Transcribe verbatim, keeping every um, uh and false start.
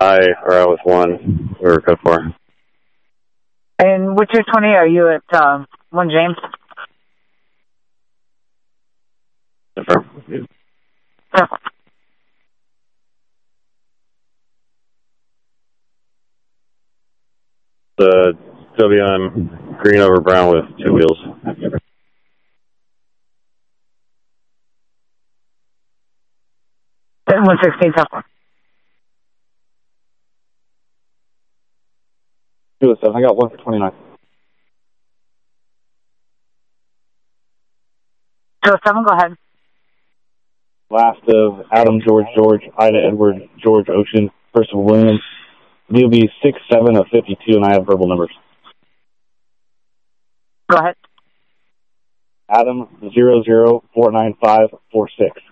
I, or I was one. We were code four. And what's your twenty? Are you at um, one James? Different. Yeah. The W M green over brown with two wheels. one sixteen, tough one. two oh seven, I got one for twenty-nine. two oh seven, go ahead. Last of Adam, George, George, Ida, Edward, George, Ocean, Percival, Williams. D will be six seven of fifty-two, and I have verbal numbers. Go ahead. Adam, zero zero four nine five four six.